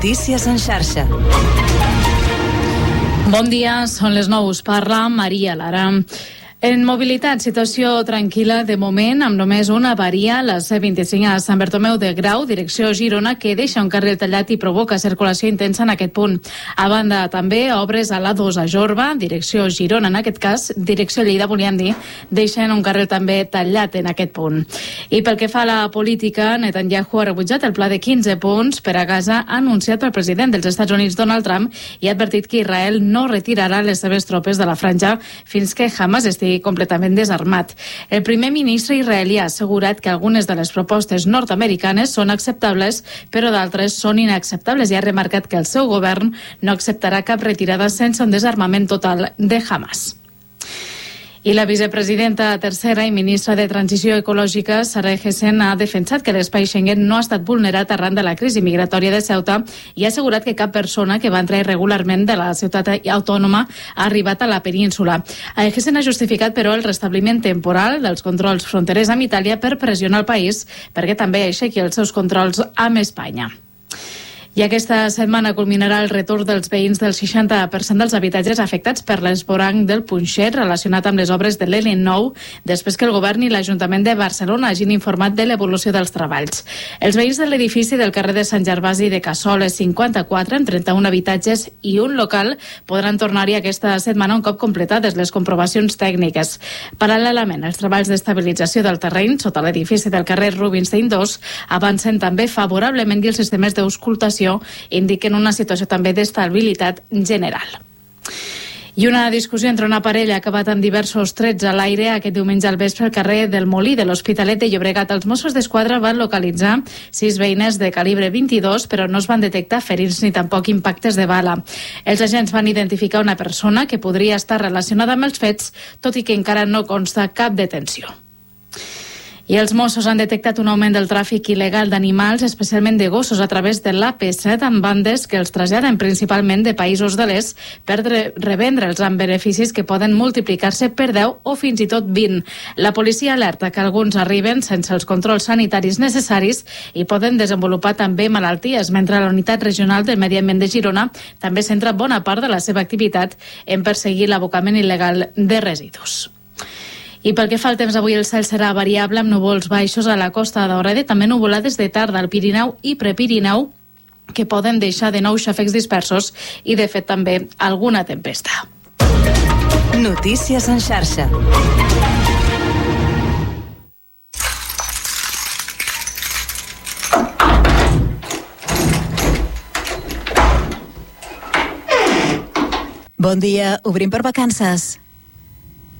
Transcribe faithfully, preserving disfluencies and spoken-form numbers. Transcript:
Notícies en xarxa. Bon dia, són les nou, us parla Maria Lara. En mobilitat, situació tranquil·la de moment, amb només una avaria, la C vint-i-cinc a Sant Bartomeu de Grau, direcció Girona, que deixa un carril tallat i provoca circulació intensa en aquest punt. A banda, també, obres a l'A dos a Jorba, direcció Girona, en aquest cas, direcció Lleida, volíem dir, deixen un carril també tallat en aquest punt. I pel que fa a la política, Netanyahu ha rebutjat el pla de quinze punts per a Gaza anunciat pel president dels Estats Units, Donald Trump, i ha advertit que Israel no retirarà les seves tropes de la franja fins que Hamas estigui completament desarmat. El primer ministre israelí ha assegurat que algunes de les propostes nord-americanes són acceptables, però d'altres són inacceptables, i ha remarcat que el seu govern no acceptarà cap retirada sense un desarmament total de Hamas. I la vicepresidenta tercera i ministra de Transició Ecològica, Sara Egessen, ha defensat que l'espai Schengen no ha estat vulnerat arran de la crisi migratòria de Ceuta i ha assegurat que cap persona que va entrar irregularment de la ciutat autònoma ha arribat a la península. Egessen ha justificat, però, el restabliment temporal dels controls fronterers amb Itàlia per pressionar el país perquè també aixequi els seus controls amb Espanya. I aquesta setmana culminarà el retorn dels veïns del seixanta per cent dels habitatges afectats per l'esborang del Punxet relacionat amb les obres de l'E L N nou, després que el govern i l'Ajuntament de Barcelona hagin informat de l'evolució dels treballs. Els veïns de l'edifici del carrer de Sant Gervasi de Cassoles cinquanta-quatre, amb trenta-un habitatges i un local, podran tornar-hi aquesta setmana un cop completades les comprovacions tècniques. Paral·lelament, els treballs d'estabilització del terreny sota l'edifici del carrer Rubinstein dos avancen també favorablement i els sistemes d'auscultació indiquen una situació també d'estabilitat general. I una discussió entre una parella ha acabat amb diversos trets a l'aire aquest diumenge al vespre al carrer del Molí de l'Hospitalet de Llobregat. Els Mossos d'Esquadra van localitzar sis veïnes de calibre vint-i-dos, però no es van detectar ferits ni tampoc impactes de bala. Els agents van identificar una persona que podria estar relacionada amb els fets, tot i que encara no consta cap detenció. I els Mossos han detectat un augment del tràfic il·legal d'animals, especialment de gossos, a través de l'A P set, amb bandes que els traslladen principalment de països de l'est per revendre'ls amb beneficis que poden multiplicar-se per deu o fins i tot vint. La policia alerta que alguns arriben sense els controls sanitaris necessaris i poden desenvolupar també malalties, mentre la Unitat Regional del Medi Ambient de Girona també centra bona part de la seva activitat en perseguir l'abocament il·legal de residus. I pel que fa al temps, avui el cel serà variable amb núvols baixos a la Costa Daurada, també nuvolades de tarda al Pirineu i Prepirineu, que poden deixar de nou xafecs dispersos i, de fet, també alguna tempesta. Notícies en xarxa. Bon dia, obrim per vacances.